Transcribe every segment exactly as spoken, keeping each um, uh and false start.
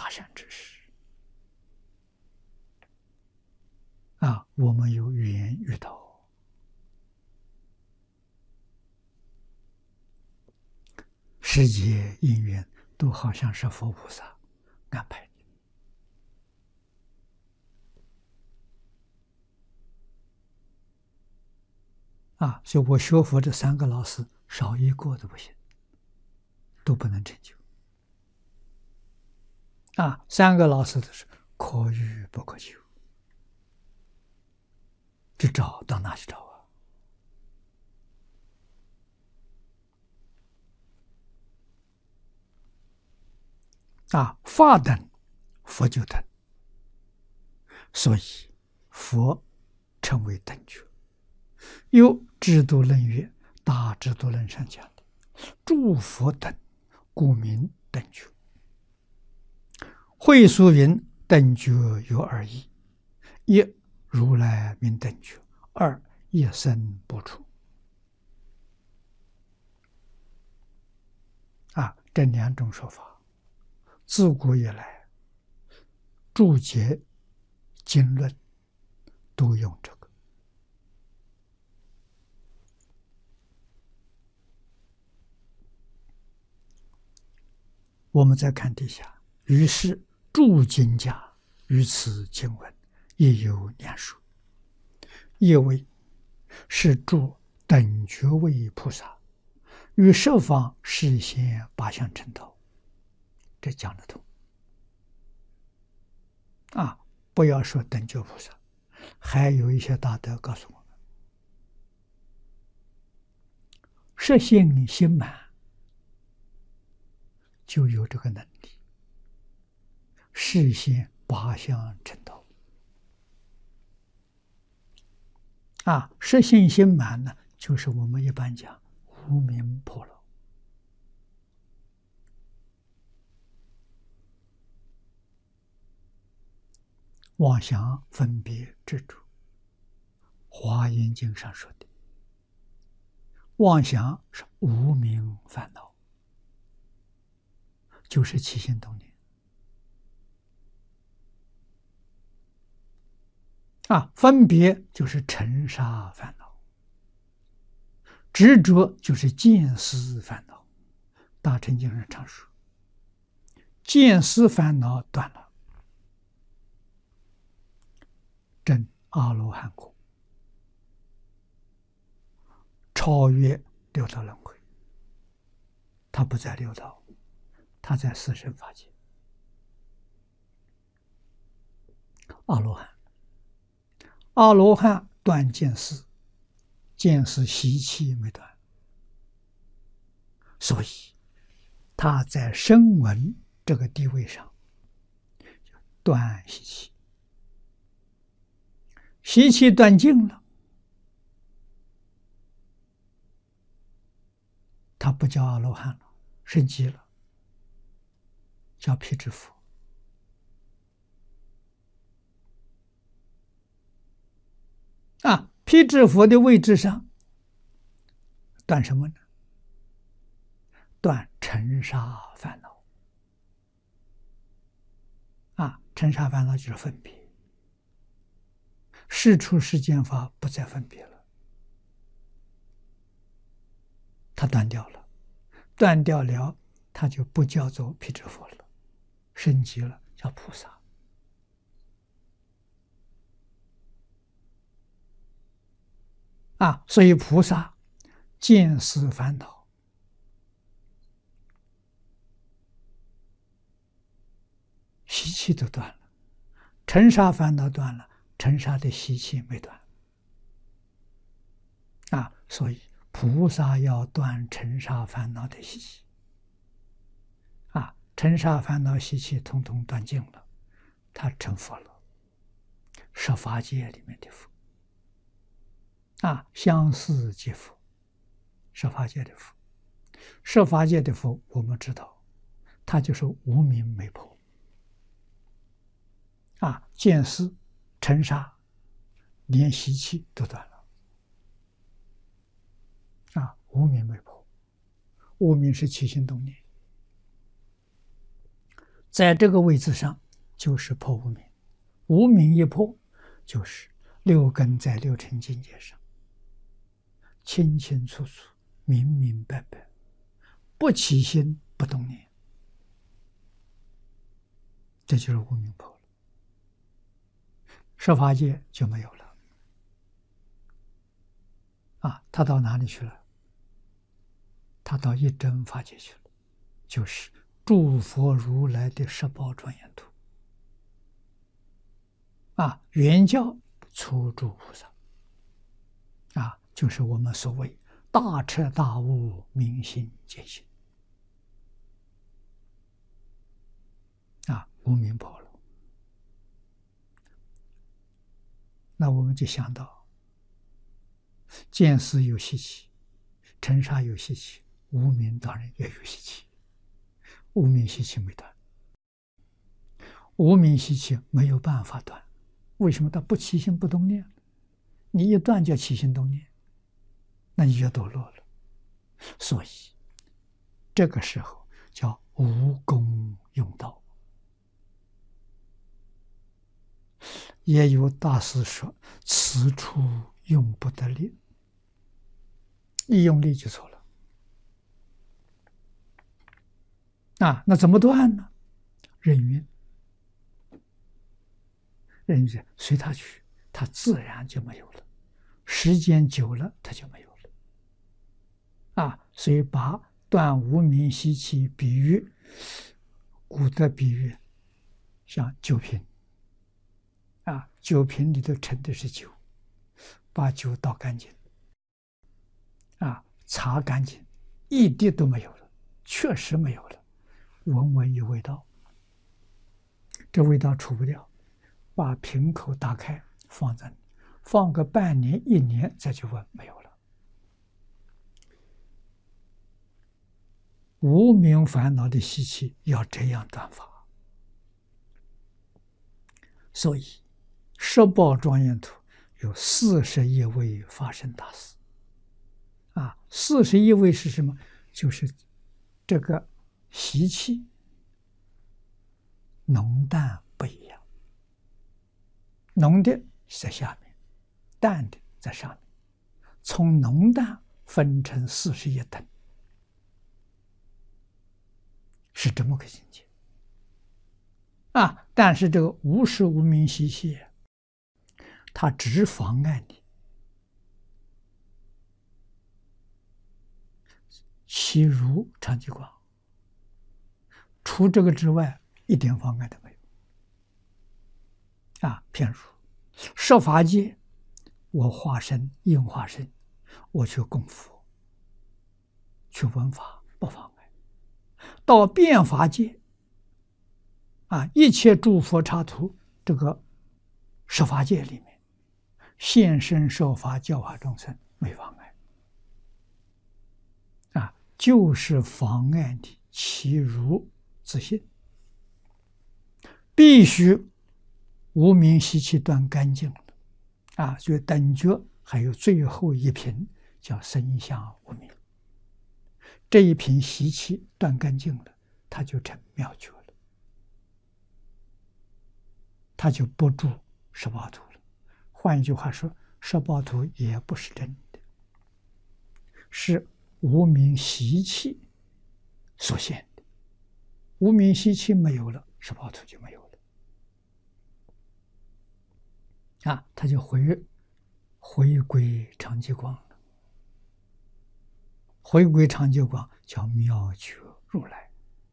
大善之事啊！我们有缘遇到，世界因缘都好像是佛菩萨安排的啊！所以我学佛这三个老师少一个都不行，都不能成就啊！三个老师都是可遇不可求，去找到哪去找啊？啊，法等，佛就等，所以佛称为等觉。有制度论曰，大制度论上讲的，诸佛等，故名等觉。会疏云：等觉有二义，一如来名等觉，二一生不除。啊，这两种说法，自古以来注解经论都用这个。我们再看底下，于是注经家于此经文也有两说，一为是注等觉位菩萨与十方示现八相成道，这讲得通啊！不要说等觉菩萨，还有一些大德告诉我们，实性心满就有这个能力示现八相成道啊！实性心满呢，就是我们一般讲无明破了，妄想分别执着。华严经上说的，妄想是无明烦恼，就是起心动念啊，分别就是尘沙烦恼，执着就是见思烦恼。大乘经上常说，见思烦恼断了，证阿罗汉果，超越六道轮回。他不在六道，他在四圣法界。阿罗汉，阿罗汉断见思，见思习气没断，所以他在声闻这个地位上断习气，习气断尽了，他不叫阿罗汉了，升级了，叫辟支佛。啊，辟支佛的位置上断什么呢？断尘沙烦恼。啊，尘沙烦恼就是分别，事出世间法不再分别了，他断掉了，断掉了，他就不叫做辟支佛了，升级了，叫菩萨。啊，所以菩萨见思烦恼，习气都断了，尘沙烦恼断了，尘沙的习气没断。啊，所以菩萨要断尘沙烦恼的习气。啊，尘沙烦恼习气统统断尽了，他成佛了，十法界里面的佛。啊，相似即佛，十法界的佛，十法界的佛，我们知道，他就是无明没破。啊，见思、尘沙，连习气都断了。啊，无明没破，无明是起心动念， 在这个位置上就是破无明，无明一破，就是六根在六尘境界上清清楚楚、明明白白，不起心不动念，这就是无明破了，十法界就没有了。啊，他到哪里去了？他到一真法界去了，就是诸佛如来的十宝庄严图。啊，原教初住菩萨，啊，就是我们所谓大彻大悟、明心见性。啊，无明破了，那我们就想到，见思有习气，尘沙有习气，无明当然也有习气。无明习气没断，无明习气没有办法断。为什么？它不起心不动念，你一断就起心动念，那你就堕落了。所以这个时候叫无功用道。也有大师说，此处用不得力，一用力就错了。啊，那怎么断呢？任运，任运随他去，他自然就没有了。时间久了，他就没有了。啊，所以把断无明习气比喻，古德比喻，像酒瓶。啊，酒瓶里头盛的是酒，把酒倒干净，啊，擦干净，一滴都没有了，确实没有了。闻闻有味道，这味道除不掉，把瓶口打开放在，放个半年一年再去闻，没有了。无明烦恼的习气要这样断法，所以十宝庄严图有四十一位法身大士。啊，四十一位是什么？就是这个习气浓淡不一样，浓的在下面，淡的在上面，从浓淡分成四十一等，是这么个境界。啊，但是这个无始无明习气，它只妨碍你，其如常寂光，除这个之外一点妨碍都没有。啊，譬如设法界，我化身应化身，我去供佛，去闻法不妨碍。到变法界，啊，一切诸佛刹土这个设法界里面，现身说法教化众生没妨碍。啊，就是妨碍你其如自信，必须无明习气断干净了。啊，所以等觉还有最后一品叫生相无明，这一品习气断干净了，它就成妙觉了，它就不住十报图了。换一句话说，十报图也不是真的，是无明习气所现的。无明习气没有了，十报图就没有了。啊，他就回回归常寂光了。回归常寂光叫妙觉如来。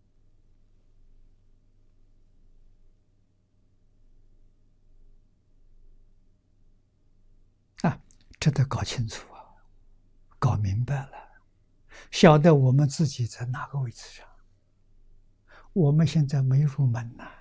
啊，这得搞清楚啊，搞明白了，晓得我们自己在哪个位置上。我们现在没入门呐、啊，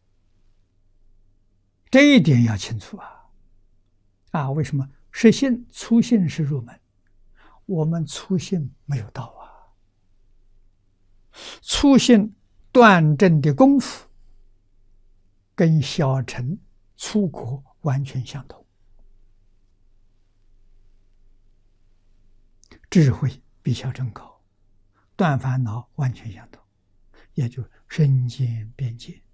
这一点要清楚啊。啊，为什么实性初性是入门？我们初性没有到啊。初性断正的功夫跟小乘出国完全相同，智慧比小乘高，断烦恼完全相同，也就是身见边界。